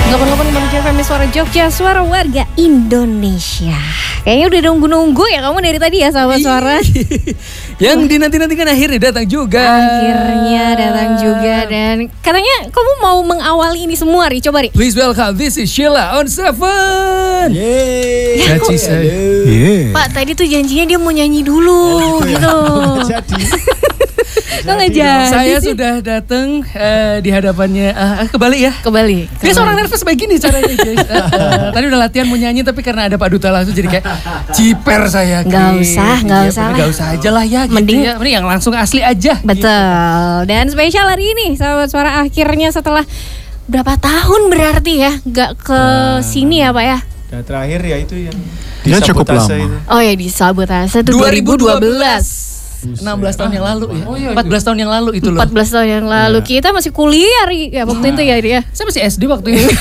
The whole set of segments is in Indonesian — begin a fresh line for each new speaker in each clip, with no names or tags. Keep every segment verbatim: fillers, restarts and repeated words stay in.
delapan puluh delapan F M Suara Jogja, suara warga Indonesia. Kayaknya udah nunggu-nunggu ya kamu dari tadi ya sahabat suara.
Yang dinanti-nantikan akhirnya datang juga.
Akhirnya datang juga dan katanya kamu mau mengawali ini semua Ri, coba Ri.
Please welcome, this is Sheila on Seven.
Yeay.
Caci saya.
Yeah.
Pak tadi tuh janjinya dia mau nyanyi dulu
oh, itu
gitu.
Ya. Jadi.
Kok nggak jadi
Saya
sih?
sudah datang uh, di hadapannya uh, kebalik ya.
Kembali.
Dia seorang nervous kayak gini caranya guys. Uh, uh, tadi udah latihan mau nyanyi tapi karena ada Pak Duta langsung jadi kayak jiper saya.
Nggak usah, nggak
ya,
usah lah.
Nggak usah aja lah ya. Gitu
Mending
ya. Mending yang langsung asli aja.
Betul. Dan spesial hari ini sahabat suara akhirnya setelah berapa tahun berarti ya nggak ke sini ya Pak ya?
Dan terakhir ya itu yang
Dia cukup lama.
itu.
Oh ya di Sabotase itu
dua
dua ribu
ribu dua
dua belas.
enam belas tahun yang lalu ya. Oh, iya, empat belas tahun yang lalu itu loh.
empat belas tahun yang lalu. Kita masih kuliah Ri, ya waktu itu ya Ri ya.
Saya masih S D waktu itu.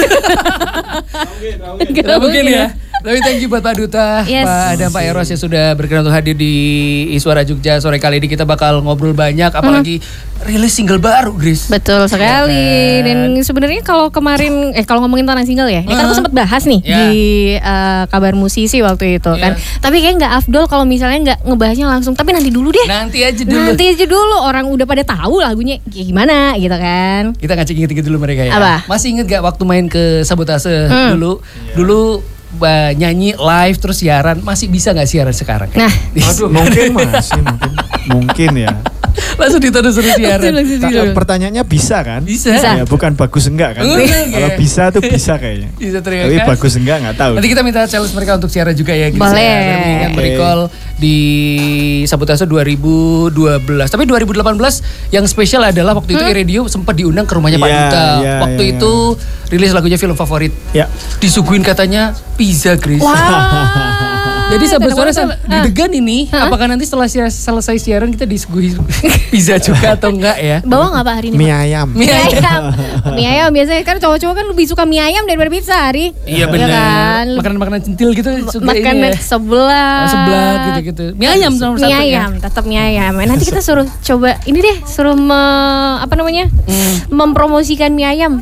Gak mungkin ya. Tapi thank you buat Pak Duta,
Yes.
Pak dan Pak Eros yang sudah berkenan untuk hadir di Suara Jogja. Sore kali ini kita bakal ngobrol banyak, apalagi rilis single baru, Gris.
Betul sekali.
Ya kan?
Dan sebenarnya kalau kemarin eh kalau ngomongin tentang single ya, ini kan aku sempat bahas nih
Ya.
di uh, kabar musisi waktu itu kan.
Ya.
Tapi kayak nggak afdol kalau misalnya nggak ngebahasnya langsung. Tapi nanti dulu deh.
Nanti aja dulu.
Nanti aja dulu. Orang udah pada tahu lagunya kayak gimana gitu kan.
Kita ngacik inget-inget dulu mereka ya.
Apa?
Masih inget gak waktu main ke Sabotase
Hmm.
dulu? Dulu uh, nyanyi live terus siaran, masih bisa gak siaran sekarang?
Nah.
Aduh, mungkin masih mungkin. Mungkin ya.
Langsung dituduh suruh siaran.
Ta- pertanyaannya bisa kan?
Bisa.
Bisa.
Ya, bukan bagus enggak kan?
Enggak,
Kalau
ya.
bisa tuh bisa kayaknya.
Bisa, terima
Tapi
kasih.
bagus enggak enggak tahu.
Nanti kita minta challenge mereka untuk siaran juga ya. Gris,
Boleh.
ya. Biar mengingat
Oke.
merecall di Sabotase dua ribu dua belas. Tapi dua ribu delapan belas yang spesial adalah waktu itu iRadio sempat diundang ke rumahnya Pak
Iya,
Duta.
iya,
Waktu
iya,
itu rilis lagunya Film Favorit.
Ya.
Disuguhin katanya pizza, Gris.
Wah.
Jadi sahabat suara
Tenang,
saya
tenang.
deg-degan ini,
Hah?
apakah nanti setelah siar- selesai siaran kita disuguhi pizza juga atau enggak ya?
Bawa nggak Pak hari ini?
Mie
Pak?
ayam.
Mie
Mie ayam. Mie ayam biasanya kan cowok-cowok kan lebih suka mie ayam daripada pizza Hari.
Iya
Ya
benar.
kan?
Makanan-makanan centil gitu suka
Makan
ini ya.
sebelah.
Oh, seblak gitu-gitu. Mie ayam nomor
Mie
satu ya.
ayam, tetap mie ayam. Nanti kita suruh coba ini deh, suruh me- apa namanya? Mempromosikan mie ayam.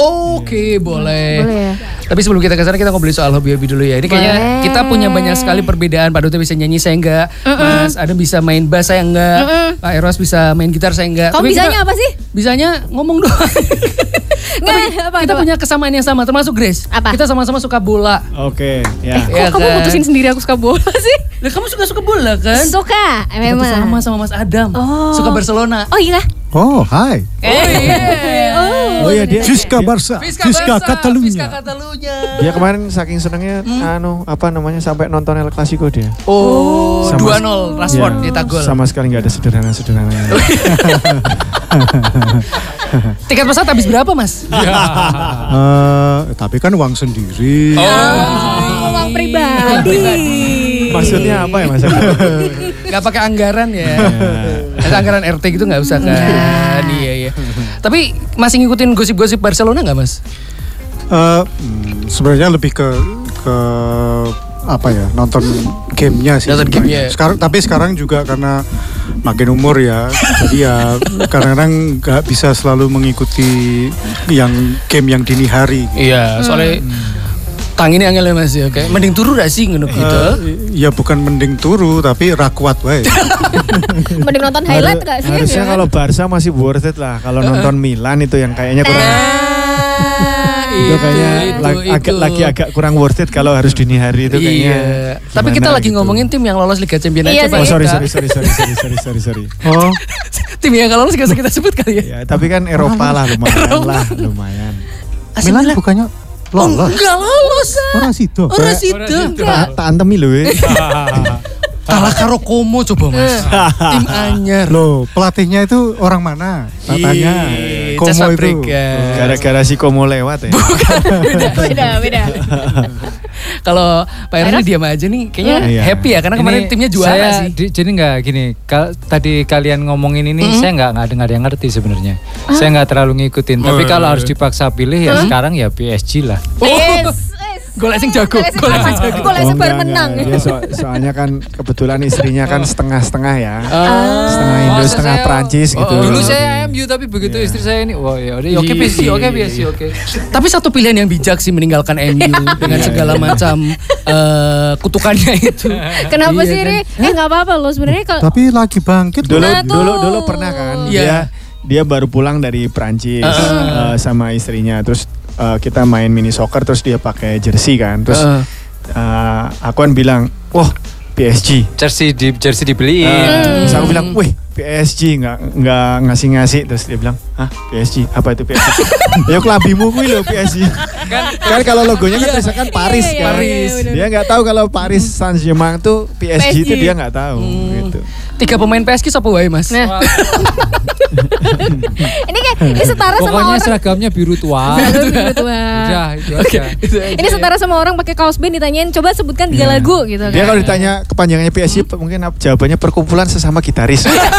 Oke, boleh.
Boleh ya.
Tapi sebelum kita ke sana kita ngobrolin soal hobi-hobi dulu ya. Ini kayaknya
Boleh.
kita punya banyak sekali perbedaan. Pak Duta bisa nyanyi, saya enggak. Mas Adam bisa main bass, saya enggak. Pak Eros bisa main gitar, saya enggak.
Kamu
Tapi
bisanya
kita-
apa sih?
Bisanya ngomong doang.
Nggak, apa,
Kita
coba.
punya kesamaan yang sama, termasuk Grace.
Apa?
Kita sama-sama suka bola.
Oke, ya.
Kok
Ya
kamu
kan?
mutusin sendiri aku suka bola sih?
Lah kamu suka suka bola kan?
Suka,
Kita tuh
memang.
sama sama Mas Adam.
Oh.
Suka Barcelona.
Oh iya.
Oh, hai.
Oh iya.
Oh ya dia
Fiska Barca,
Fiska
Fiska
Barca,
Catalunya.
Fiska Catalunya.
dia kemarin saking senengnya anu apa namanya sampai nonton El Clasico dia.
Oh,
Sama-
dua nol Rashford
Ya,
nyetak gol.
Sama sekali nggak ada sederhana-sederhana.
Tiket pesawat habis berapa, Mas?
Eh, tapi kan uang sendiri.
Oh, uang pribadi.
Maksudnya apa ya Mas?
Gak pakai anggaran ya. Ada anggaran R T gitu gak usah kan. Iya, iya. Tapi masih ngikutin gosip-gosip Barcelona gak, Mas?
Eh, hmm, sebenarnya lebih ke ke apa ya, nonton gamenya sih.
Nonton gamenya.
Sekarang, tapi sekarang juga karena makin umur ya, jadi ya kadang-kadang nggak bisa selalu mengikuti yang game yang dini hari.
Iya, soalnya tang ini angel ya, Mas ya. Kayak mending turu gak sih ngono gitu.
Eh, ya bukan mending turu tapi rakuat wae.
Mending nonton highlight gak sih?
Harusnya
Ya kan?
kalau Barca masih worth it lah. Kalau nonton Milan itu yang kayaknya kurang.
Itu,
itu kayaknya
itu,
lag-
itu.
agak lagi agak kurang worth it kalau harus dini hari itu kayaknya.
Iya. Tapi kita
gimana
lagi
gitu.
ngomongin tim yang lolos Liga Champions
Iya
aja,
sih.
Pak.
Oh sorry sorry sorry sorry sorry sorry sorry sorry.
Oh,
Tim yang gak lolos gak usah kita sebut kali ya.
Ya, tapi kan Eropa lah lumayan lah, lumayan.
Asli
Milan
Milan.
bukannya
Oh,
lolos.
enggak lolos.
Ora sido.
Ora sido.
Tak tak antemi lho. eh.
Kalah karo Como coba, Mas. Tim anyar.
Loh, pelatihnya itu orang mana? Katanya
Ih,
Como
Cas
itu.
Fabregas.
Gara-gara si Como lewat ya.
Beda, beda.
Kalau Pak Eros diam aja nih, kayaknya
Iya.
happy ya karena kemarin
Ini
timnya juara
saya,
sih.
di- jadi nggak gini, kal- tadi kalian ngomongin ini saya nggak nggak ada nggak ada yang ngerti sebenarnya. Saya nggak terlalu ngikutin. Tapi kalau harus dipaksa pilih ya sekarang ya P S G lah.
Yes, yes.
Golek sing jago.
Golek sing
Golek sing
aman.
jago.
Golek
Oh,
sing bar
enggak,
menang.
enggak. Dia so- soalnya kan kebetulan istrinya kan setengah-setengah ya.
Ah.
Setengah Indo,
Masa
setengah
saya-
Prancis
Oh,
gitu.
oh.
Dulu saya M U tapi begitu istri saya ini, wah ya udah oke
Iya,
P S G,
iya,
oke
iya,
P S G,
iya.
oke.
Tapi satu pilihan yang bijak sih meninggalkan M U dengan segala macam eh, kutukannya itu.
Kenapa
Iya
sih,
kan?
Ri? Eh nggak apa-apa loh sebenarnya kalau
Tapi lagi bangkit
Dulu
loh.
Nah, tuh.
dulu dulu pernah kan
Iya.
dia dia baru pulang dari Prancis
Uh-uh.
eh, sama istrinya. Terus eh, kita main mini soccer terus dia pakai jersey kan. Terus
Uh.
eh, aku kan bilang, "Wah, P S G."
Jersey di jersey dibeliin.
Eh, Terus aku bilang, "Wih, P S G nggak nggak ngasih-ngasih." Terus dia bilang, "Hah, P S G? Apa itu P S G?" Ya kelambimu kuwi lho P S G. kan kan kalau logonya kan tulisannya kan Paris
Iya, iya,
kan.
iya, iya, bener.
Dia nggak tahu kalau Paris Saint-Germain tuh P S G itu
P S G.
dia nggak tahu gitu.
Tiga pemain P S G siapa wae, Mas?
Nah. ini kayak ini setara sama
Pokoknya
orang
seragamnya biru tua.
Biru tua.
Udah itu aja.
Ini setara sama orang pakai kaos band ditanyain coba sebutkan tiga lagu gitu kan.
Dia kalau ditanya kepanjangannya P S G mungkin ap- jawabannya perkumpulan sesama gitaris.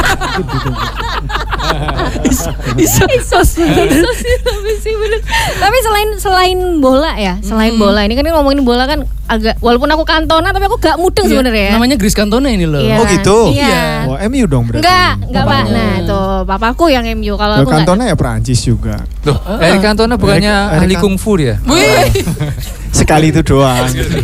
Isos, isos sih tapi sih bener. Tapi selain selain bola ya, selain bola ini kan ngomongin bola kan agak walaupun aku Cantona tapi aku gak mudeng
Iya,
sebenarnya ya.
namanya Grace Cantona ini loh.
Iya.
Oh gitu.
Iya.
Wah, M U dong berarti.
Enggak, enggak Pak.
Bapaknya.
Nah, tuh papaku yang M U kalau
Loh,
aku enggak.
Cantona ya Prancis juga.
Loh, Eric Cantona bukannya
Eric-
ahli
Eric
kungfu dia?
Wih.
Sekali itu doang.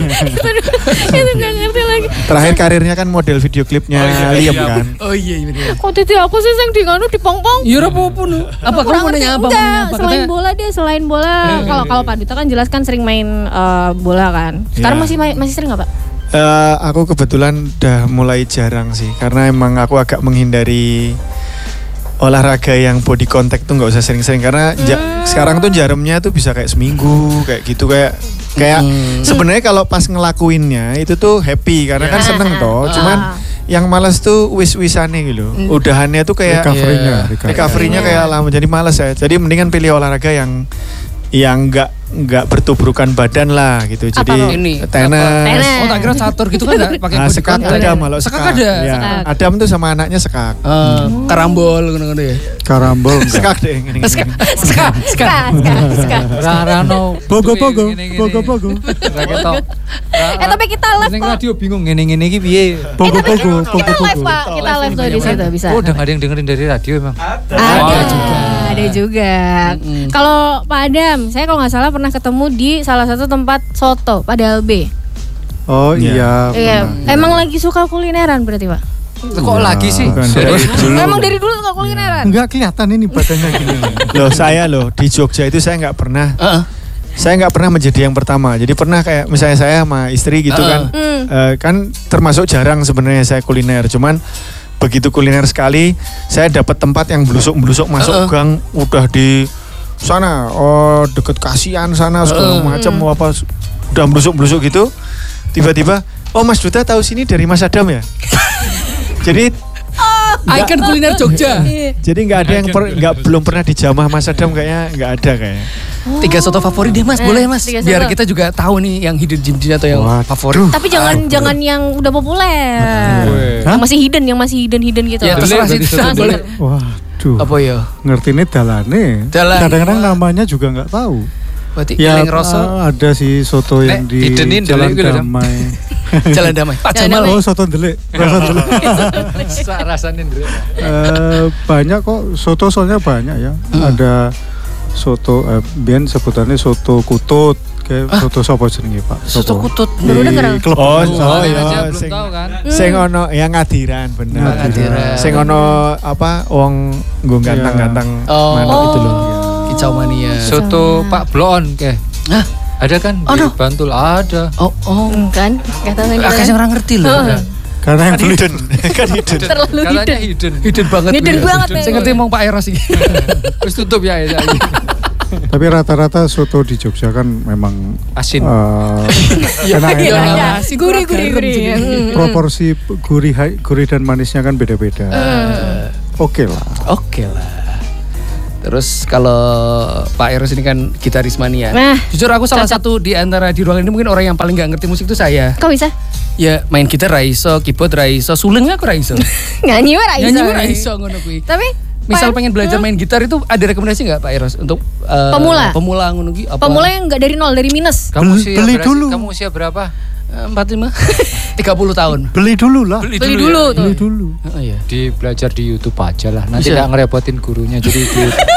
Itu enggak ngerti lagi.
Terakhir karirnya kan model video klipnya Liam kan.
Oh iya iya bener.
Kok tadi aku sih sing di nganu dipong-pong.
Ya apa pun. Apa kamu mau nanya apa? Mau nanya
Enggak,
apa?
selain
Katanya-
bola dia selain bola kalau kalau Pak Duta kan jelas kan sering main eh, bola kan. Sekarang
Iya.
masih main- masih sering enggak, Pak?
Eh, aku kebetulan udah mulai jarang sih karena emang aku agak menghindari olahraga yang body contact tuh nggak usah sering-sering karena ja- sekarang tuh jarumnya tuh bisa kayak seminggu kayak gitu kayak kayak
Hmm.
sebenarnya kalau pas ngelakuinnya itu tuh happy karena kan
Ah,
seneng
ah,
toh
ah.
cuman yang males tuh wis-wisane gitu udahannya tuh kayak
Recovery-nya,
Iya,
recovery.
recovery-nya kayak lama jadi males ya jadi mendingan pilih olahraga yang yang nggak nggak bertubrukan badan lah gitu jadi
tuh?
Ini,
tenis.
Tenis.
Oh tak kira catur gitu kan nggak pakai
Nah,
body
sekak
contact.
ada malah
Sekak ada.
Ya,
Sekak.
Adam tuh sama anaknya sekak.
Eh, karambol ngono-ngono ya.
Karambol enggak.
Sekak deh. Gini, gini.
Sekak, sekak, sekak.
Ska, ska, ska.
Rano.
Pogo-pogo, pogo-pogo.
Eh tapi kita live
Ning
kok.
radio bingung ngene-ngene iki piye.
Pogo-pogo,
Kita live
pogo-pogo.
Pak, kita live tuh di situ bisa.
Oh, udah gak ada yang dengerin dari radio emang.
Ada juga. Ada juga. Kalau Pak Adam, saya kalau nggak salah pernah ketemu di salah satu tempat soto, padahal B.
Oh iya.
Iya.
pernah.
Emang lagi suka kulineran berarti Pak?
Kok lagi sih?
Bukan.
Dari dulu.
Emang dari dulu suka kulineran?
Enggak kelihatan ini badannya gini.
Loh saya loh di Jogja itu saya nggak pernah.
Heeh.
Saya nggak pernah menjadi yang pertama. Jadi pernah kayak misalnya saya sama istri gitu kan.
Hmm.
eh, kan termasuk jarang sebenarnya saya kuliner. Cuman begitu kuliner sekali, saya dapat tempat yang blusuk-blusuk masuk
Uh-uh.
gang udah di sana, oh deket Kasian sana segala
Uh-uh.
macam apa udah blusuk-blusuk gitu. Tiba-tiba, oh Mas Duta tahu sini dari Mas Adam ya? Jadi
Ikon kuliner Jogja.
jadi nggak ada yang per- nggak belum pernah dijamah Mas Adam kayaknya nggak ada kayaknya.
Tiga soto favorit deh Mas,
Eh,
boleh Mas.
tiga
Biar
soto.
kita juga tahu nih yang hidden gem atau yang
Waduh.
favorit.
Tapi jangan jangan yang udah populer. Yang masih hidden, yang masih hidden hidden gitu.
Ya terserah sih,
Boleh,
terserah
berarti
boleh.
soto.
Waduh.
Apa ya?
Ngerti ini dalane.
Dalan.
Kadang-kadang namanya juga nggak tahu.
Berarti
Ya
Iling Roso,
eh, ada sih soto yang
Nek,
di
hidenin
Jalan
delik gitu, Dam.
Damai.
Jalan Damai. Pak
Jalan
Jamal.
Damai.
Oh soto delik, rasa delik.
Sak rasanin dulu.
Eh, banyak kok soto soalnya banyak ya. Ada soto eh, biyen sebutannya soto kutut kayak soto sapa jenenge Pak?
Soto
Sopo?
kutut.
Di
Baru denger.
Klub
Oh,
Bangsa.
oh,
Kalian
iya,
aja belum
sing-
tahu kan?
Sing ono yang ngadiran bener.
Ngadiran.
Sing ono apa wong nggo gantang-gantang
Oh.
manuk itu loh.
Kicau mania.
Soto Pak Blon kayak.
Hah?
Ada kan di
Ada.
Bantul ada.
Oh, oh.
Hmm, kan? Gak tahu ini.
Akeh orang ngerti loh.
Heeh.
Karena yang beli kan hidden.
Terlalu
Katanya
hidden.
hidden.
Hidden banget.
Hidden
Iya.
banget,
Saya
Bang.
ngerti mau Pak Eros iki.
Terus tutup ya ya.
Tapi rata-rata soto di Jogja kan memang
Asin.
eh,
Iya,
enak
iya,
enak.
iya.
Ya,
Nasi
gurih
kurang
gurih
garam
gurih.
segini.
Hmm.
Proporsi gurih gurih dan manisnya kan beda-beda. Oke lah.
Oke lah. Terus kalau Pak Eros ini kan gitaris mania.
Nah,
Jujur aku salah
cocok.
satu di antara di ruangan ini mungkin orang yang paling gak ngerti musik itu saya.
kok bisa?
Ya main gitar ra iso, keyboard ra iso, suleng aku ra iso.
Nyanyi mah ra iso.
Nyanyi ra iso ngono kuwi.
Tapi
misal pengen belajar main gitar itu ada rekomendasi nggak Pak Eros untuk uh,
Pemula?
Pemula ngono ki apa?
Pemula yang nggak dari nol, dari minus.
Kamu
Beli-
usia
beli
berapa-
dulu.
Kamu usia berapa?
empat puluh lima tiga puluh tahun.
Beli dulu lah.
Beli
Beli
dulu
dulu
ya?
tuh.
Beli dulu.
Oh, iya.
Di belajar di YouTube aja lah. Nanti
Bisa.
nggak ngerepotin gurunya jadi di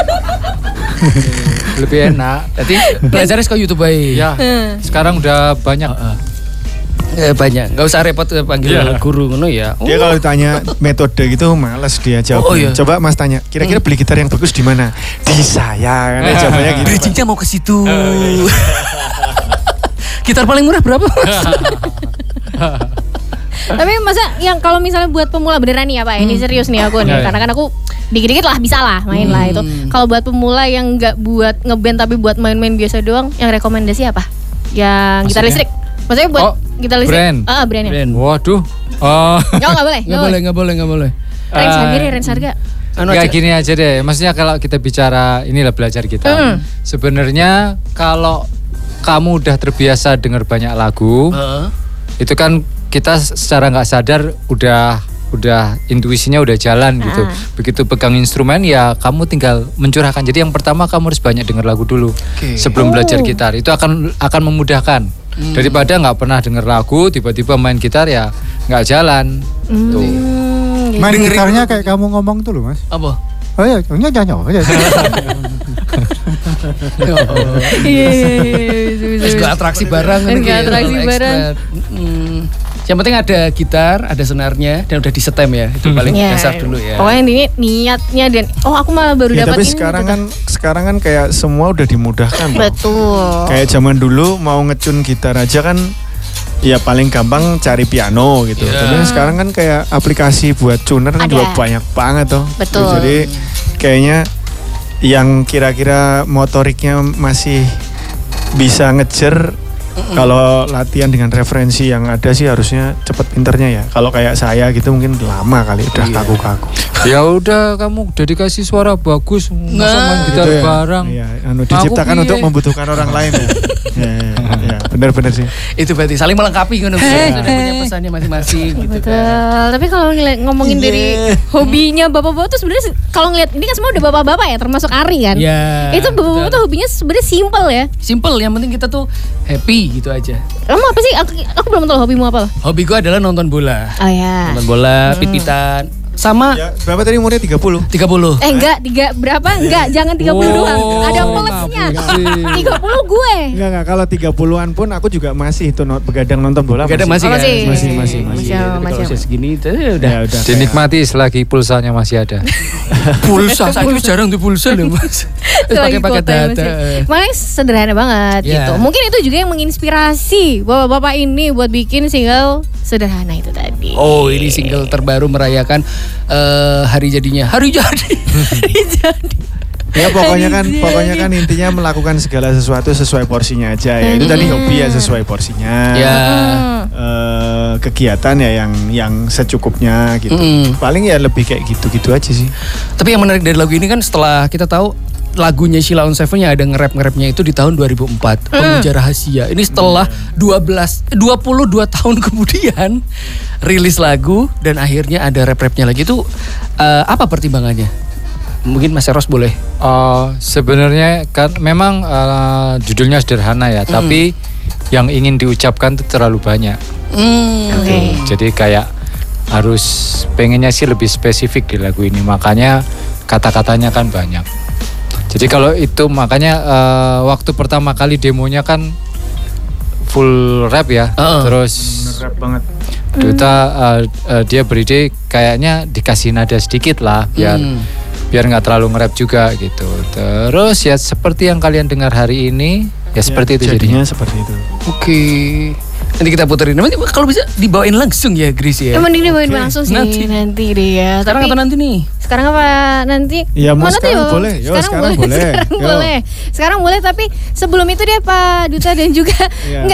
lebih enak.
Jadi belajarnya ke YouTube aja.
Ya, sekarang udah banyak.
Eh, banyak, nggak usah repot eh, panggil
Iya.
guru ngono ya. Oh,
Dia kalau ditanya metode gitu males dia jawab.
Oh, iya.
Coba Mas tanya, kira-kira beli gitar yang bagus di mana? Di saya kan dia jawabannya gitu.
bridgingnya mau ke situ. Gitar paling murah berapa? Mas?
Tapi masa yang kalau misalnya buat pemula beneran nih ya Pak, ini serius nih aku nih,
Ya, ya.
karena kan aku dikit-dikit lah bisa lah main lah itu. Kalau buat pemula yang nggak buat ngeband tapi buat main-main biasa doang, yang rekomendasi apa? Yang gitar
Maksudnya?
listrik. Maksudnya buat
Oh,
gitar listrik.
brand.
Ah, brandnya.
Brand.
Waduh. Oh.
Nggak nggak boleh,
Nggak boleh, nggak boleh, nggak boleh.
Range
Eh,
harga deh, range harga.
Anu
Kayak
aja.
gini aja deh. Maksudnya kalau kita bicara inilah belajar kita.
Hmm.
Sebenarnya kalau kamu udah terbiasa dengar banyak lagu,
Heeh.
itu kan kita secara nggak sadar udah udah intuisinya udah jalan gitu.
Ah.
Begitu pegang instrumen ya kamu tinggal mencurahkan. Jadi yang pertama kamu harus banyak dengar lagu dulu
Oke.
sebelum
Oh.
belajar gitar. Itu akan akan memudahkan. Daripada nggak pernah dengar lagu tiba-tiba main gitar ya nggak jalan. Tuh.
Hmm,
Main
Dengerin
gitarnya
dulu.
kayak kamu ngomong tuh loh Mas.
Apa?
Oh iya, nyanyi nyanyi.
Iya,
Iya, iya, iya, bisa, bisa,
Terus
bisa.
gak atraksi barang
Dan
ngono
nggak
ki,
atraksi
kalau
barang.
expert. Mm. Yang penting ada gitar, ada senarnya dan udah disetem ya. Itu paling
Iya.
dasar dulu ya.
Pokoknya ini niatnya dan oh aku malah baru
Ya,
dapat
tapi
ini.
sekarang
gitu.
kan sekarang kan kayak semua udah dimudahkan. Bang.
Betul.
Kayak zaman dulu mau ngecun gitar aja kan ya paling gampang cari piano gitu.
Iya.
Tapi sekarang kan kayak aplikasi buat tuner kan
Ada.
juga banyak banget tuh.
Betul.
Jadi kayaknya yang kira-kira motoriknya masih bisa ngejar kalau latihan dengan referensi yang ada sih harusnya cepet pinternya ya. Kalau kayak saya gitu mungkin lama kali udah
Iya.
kaku-kaku.
Ya udah kamu udah dikasih suara bagus, masa main gitar
Gitu ya.
bareng.
Iya, anu
Aku
diciptakan
piye?
untuk membutuhkan orang lain ya. Ya, ya, ya, benar-benar sih.
Itu berarti saling melengkapi ngono. Sudah punya pesannya masing-masing gitu kan.
Betul. Tapi kalau ngeliat ngomongin dari hobinya bapak-bapak tuh sebenarnya se- kalau ngeliat ini kan semua udah bapak-bapak ya, termasuk Ari kan.
Ya.
Itu bapak-bapak tuh hobinya sebenarnya simple ya.
Simple, yang penting kita tuh happy gitu aja.
Kamu apa sih? Aku, aku belum tahu hobimu apa loh.
Hobi gue adalah nonton bola.
Oh ya.
Nonton bola, pit-pitan. Sama
Ya, berapa tadi umurnya tiga puluh?
tiga puluh.
Eh enggak, tiga berapa? Enggak, jangan tiga puluh
Oh,
doang. Ada plusnya.
ngapusi.
tiga puluh gue.
Enggak enggak, kalau tiga puluhan pun aku juga masih itu not begadang nonton bola.
Gak ada masih
Oh,
kan?
masih.
Masih, masih, masih.
Jadi
Masih,
Kalau
masih.
usia segini itu ya udah.
Ya udah.
Dinikmati selagi pulsanya masih ada.
Pulsa, saya juga jarang tuh pulsa loh mas. Terus
Lagi
pakai-pakai
kota ya,
data.
masih. Makanya sederhana banget
Ya.
gitu. Mungkin itu juga yang menginspirasi bapak-bapak ini buat bikin single sederhana itu tadi.
Oh ini single terbaru merayakan eh, hari jadinya. Hari jadi. Hari jadi.
Ya pokoknya kan
Anjir.
pokoknya kan intinya melakukan segala sesuatu sesuai porsinya aja ya. Itu tadi hobi ya sesuai porsinya.
Ya.
Hmm.
Eh, kegiatan ya yang yang secukupnya gitu.
Mm.
Paling ya lebih kayak gitu-gitu aja sih.
Tapi yang menarik dari lagu ini kan setelah kita tahu lagunya Sheila on Seven yang ada nge-rap-nge-rapnya itu di tahun dua ribu empat. Pemuja Rahasia. Ini setelah dua belas, dua puluh dua tahun kemudian rilis lagu dan akhirnya ada rap-rapnya lagi. Itu eh, apa pertimbangannya? Mungkin Mas Eros boleh.
Oh, sebenarnya kan memang eh, judulnya sederhana ya, tapi yang ingin diucapkan itu terlalu banyak.
Hmm.
Oke.
Jadi kayak harus pengennya sih lebih spesifik di lagu ini, makanya kata-katanya kan banyak. Jadi kalau itu makanya eh, waktu pertama kali demonya kan full rap ya,
Heeh.
terus
Rap banget.
Duta eh, eh, dia beride kayaknya dikasih nada sedikit lah biar
Hmm.
biar nggak terlalu nge-rap juga gitu. Terus ya seperti yang kalian dengar hari ini ya seperti itu jadinya.
Jadinya seperti itu.
Oke. Nanti kita puterin. Nanti kalau bisa dibawain langsung ya Gris ya.
Emang ini bawain
Oke.
langsung sih
Nanti.
nanti, deh ya.
Sekarang
Tapi
atau nanti nih?
sekarang apa nanti?
Ya, mau
Mana tuh,
sekarang
Yo?
boleh. Yo, sekarang boleh.
Sekarang
Yo.
boleh. Sekarang boleh tapi sebelum itu dia Pak Duta dan juga
Iya.
enggak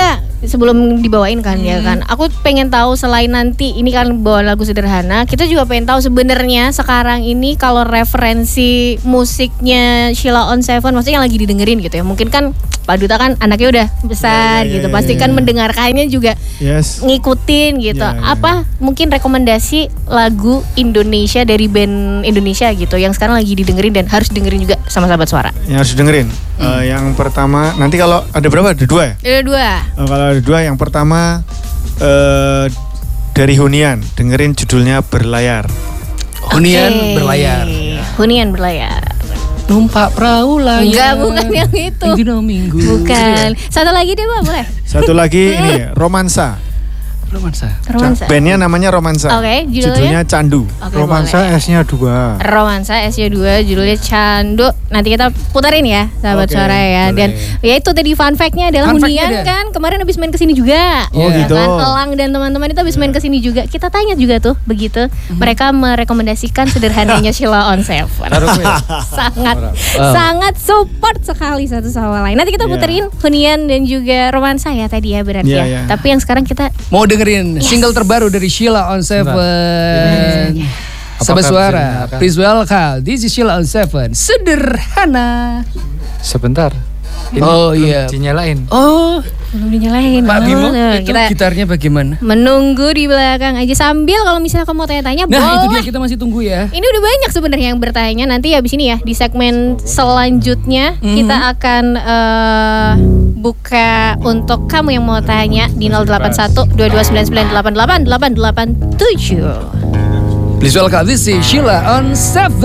sebelum dibawain kan ya kan. Aku pengen tahu selain nanti ini kan bawa lagu sederhana, kita juga pengen tahu sebenarnya sekarang ini kalau referensi musiknya Sheila on Seven maksudnya yang lagi didengerin gitu ya. Mungkin kan Pak Duta kan anaknya udah besar
Ya, ya,
gitu.
ya,
Pasti
ya,
kan
ya.
mendengarkannya juga
Yes.
ngikutin gitu.
Ya, ya.
Apa mungkin rekomendasi lagu Indonesia dari band Indonesia gitu yang sekarang lagi didengerin dan harus dengerin juga sama sahabat suara.
Yang harus dengerin. Eh, yang pertama, nanti kalau ada berapa? Ada dua ya?
Ada dua.
Eh, kalau ada dua, yang pertama eh dari Hunian, dengerin judulnya Berlayar.
Hunian
Oke.
berlayar.
Hunian berlayar.
Numpak perahu layar.
Enggak, bukan yang itu.
Minggu minggu.
Bukan. Satu lagi deh, Pak, boleh?
Satu lagi ini Romansa.
Romansa.
Romansa.
Bandnya namanya Romansa.
Oke, judulnya?
Judulnya Candu.
Oke,
Romansa
boleh.
S-nya dua.
Romansa S-nya dua, judulnya Candu. Nanti kita putarin ya, sahabat
Oke,
suara ya.
boleh.
Dan ya itu tadi fun fact-nya adalah
Fun fact-nya
Hunian
ada.
kan kemarin habis main kesini juga.
Oh,
Ya
gitu.
Kan? Elang dan teman-teman itu habis main kesini juga. Kita tanya juga tuh begitu. Mereka merekomendasikan sederhananya Sheila on Seven. sangat
Wow.
sangat support sekali satu sama lain. Nanti kita
Iya.
puterin Hunian dan juga Romansa ya tadi ya berarti
Iya,
ya.
iya.
Tapi yang sekarang kita
Mau dengerin single terbaru dari Sheila on Seven. Sahabat
Apakah
suara,
bisa dinyalakan?
please welcome. This is Sheila on Seven. Sederhana.
Sebentar. Ini
Oh,
belum
iya.
dinyalain.
Oh,
belum dinyalain.
Pak
Oh,
Bimo,
nah,
itu
kita
gitarnya bagaimana?
menunggu di belakang aja sambil kalau misalnya kamu mau tanya-tanya
Nah, itu
boleh.
dia kita masih tunggu ya.
Ini udah banyak sebenarnya yang bertanya. Nanti habis ini ya di segmen selanjutnya
Mhm.
kita akan eh, buka untuk kamu yang mau tanya di nol delapan satu dua dua sembilan sembilan delapan delapan delapan delapan tujuh.
Please welcome. This is Sheila on Seven.